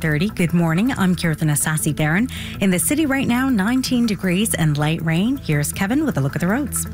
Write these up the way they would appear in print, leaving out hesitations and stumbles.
7:30. Good morning. I'm Kirthan Asasi-Baron. In the city right now, 19 degrees and light rain. Here's Kevin with a look at the roads.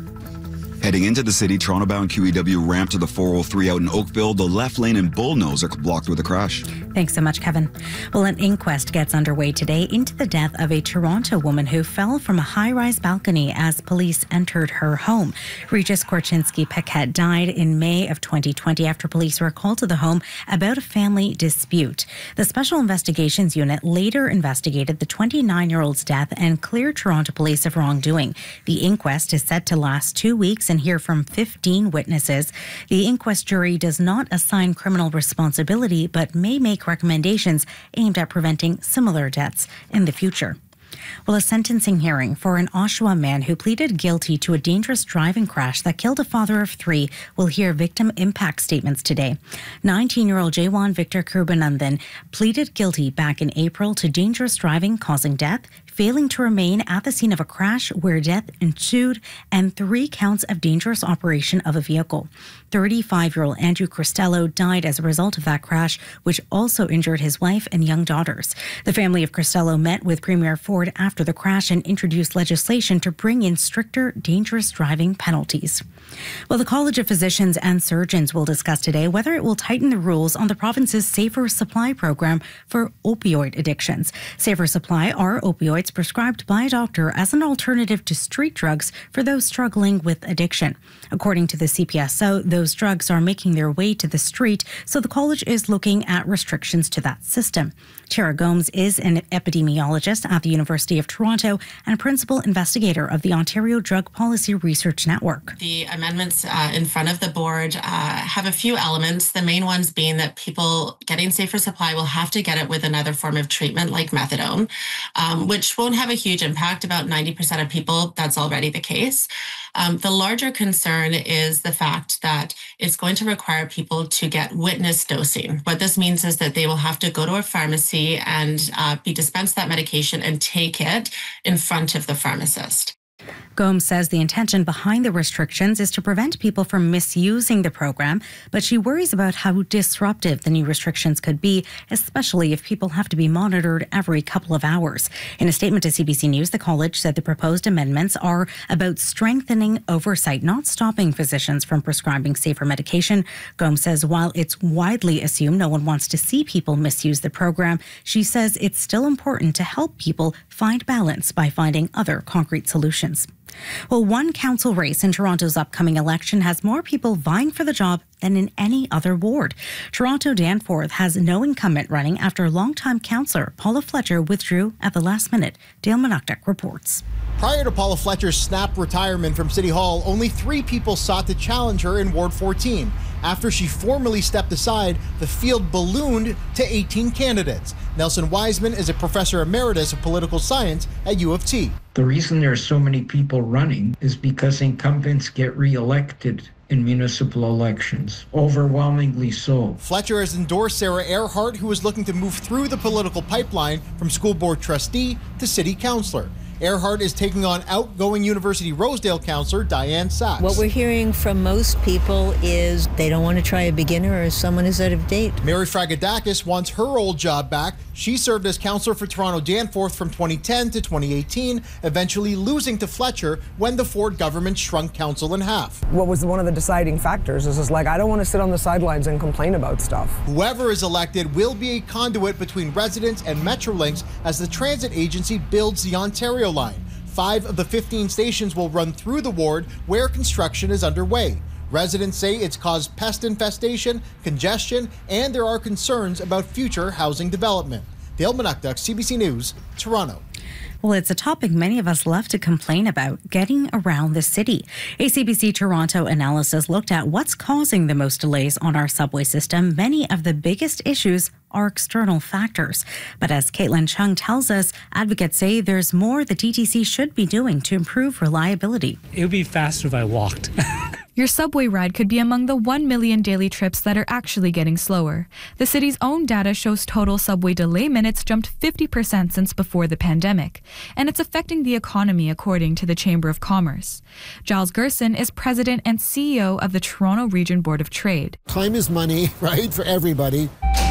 Heading into the city, Toronto-bound QEW ramp to the 403 out in Oakville. The left lane in Bullnose are blocked with a crash. Thanks so much, Kevin. Well, an inquest gets underway today into the death of a Toronto woman who fell from a high-rise balcony as police entered her home. Regis Korchinski-Paquette died in May of 2020 after police were called to the home about a family dispute. The Special Investigations Unit later investigated the 29-year-old's death and cleared Toronto police of wrongdoing. The inquest is set to last 2 weeks and hear from 15 witnesses. The inquest jury does not assign criminal responsibility, but may make recommendations aimed at preventing similar deaths in the future. Well, a sentencing hearing for an Oshawa man who pleaded guilty to a dangerous driving crash that killed a father of 3 will hear victim impact statements today. 19-year-old Jaywan Victor Kurbanandan pleaded guilty back in April to dangerous driving causing death, failing to remain at the scene of a crash where death ensued, and 3 counts of dangerous operation of a vehicle. 35-year-old Andrew Cristello died as a result of that crash, which also injured his wife and young daughters. The family of Cristello met with Premier Ford after the crash and introduced legislation to bring in stricter dangerous driving penalties. Well, the College of Physicians and Surgeons will discuss today whether it will tighten the rules on the province's Safer Supply program for opioid addictions. Safer Supply are opioids prescribed by a doctor as an alternative to street drugs for those struggling with addiction. According to the CPSO, those drugs are making their way to the street, so the college is looking at restrictions to that system. Tara Gomes is an epidemiologist at the University of Toronto and principal investigator of the Ontario Drug Policy Research Network. The amendments in front of the board have a few elements, the main ones being that people getting Safer Supply will have to get it with another form of treatment like methadone, which won't have a huge impact. About 90% of people, that's already the case. The larger concern is the fact that it's going to require people to get witness dosing. What this means is that they will have to go to a pharmacy and be dispensed that medication and take it in front of the pharmacist. Gomes says the intention behind the restrictions is to prevent people from misusing the program, but she worries about how disruptive the new restrictions could be, especially if people have to be monitored every couple of hours. In a statement to CBC News, the college said the proposed amendments are about strengthening oversight, not stopping physicians from prescribing safer medication. Gomes says while it's widely assumed no one wants to see people misuse the program, she says it's still important to help people find balance by finding other concrete solutions. Well, one council race in Toronto's upcoming election has more people vying for the job than in any other ward. Toronto Danforth has no incumbent running after longtime councillor Paula Fletcher withdrew at the last minute. Dale Monuktuk reports. Prior to Paula Fletcher's snap retirement from City Hall, only 3 people sought to challenge her in Ward 14. After she formally stepped aside, the field ballooned to 18 candidates. Nelson Wiseman is a professor emeritus of political science at U of T. The reason there are so many people running is because incumbents get re-elected in municipal elections, overwhelmingly so. Fletcher has endorsed Sarah Earhart, who is looking to move through the political pipeline from school board trustee to city councillor. Earhart is taking on outgoing University Rosedale councillor Diane Sachs. What we're hearing from most people is they don't want to try a beginner or someone who's out of date. Mary Fragadakis wants her old job back. She served as councillor for Toronto Danforth from 2010 to 2018, eventually losing to Fletcher when the Ford government shrunk council in half. What was one of the deciding factors is just like, I don't want to sit on the sidelines and complain about stuff. Whoever is elected will be a conduit between residents and Metrolinx as the transit agency builds the Ontario line. 5 of the 15 stations will run through the ward where construction is underway. Residents say it's caused pest infestation, congestion, and there are concerns about future housing development. Dale Monuktuk, CBC News, Toronto. Well, it's a topic many of us love to complain about, getting around the city. A CBC Toronto analysis looked at what's causing the most delays on our subway system. Many of the biggest issues are external factors. But as Caitlin Chung tells us, advocates say there's more the TTC should be doing to improve reliability. It would be faster if I walked. Your subway ride could be among the 1 million daily trips that are actually getting slower. The city's own data shows total subway delay minutes jumped 50% since before the pandemic, and it's affecting the economy according to the Chamber of Commerce. Giles Gerson is president and CEO of the Toronto Region Board of Trade. Time is money, right, for everybody.